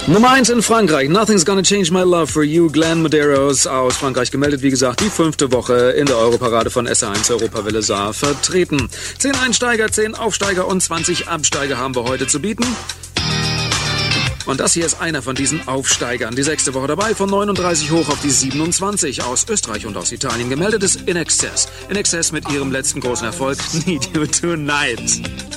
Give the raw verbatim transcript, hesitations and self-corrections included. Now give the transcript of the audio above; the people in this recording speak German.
Nummer eins in Frankreich. Nothing's Gonna Change My Love for You. Glenn Medeiros aus Frankreich gemeldet. Wie gesagt, die fünfte Woche in der Europarade von S R eins Europawelle Saar vertreten. Zehn Einsteiger, zehn Aufsteiger und zwanzig Absteiger haben wir heute zu bieten. Und das hier ist einer von diesen Aufsteigern. Die sechste Woche dabei, von neununddreißig hoch auf die siebenundzwanzig. Aus Österreich und aus Italien gemeldet ist In Excess. In Excess mit ihrem letzten großen Erfolg, Need You Tonight.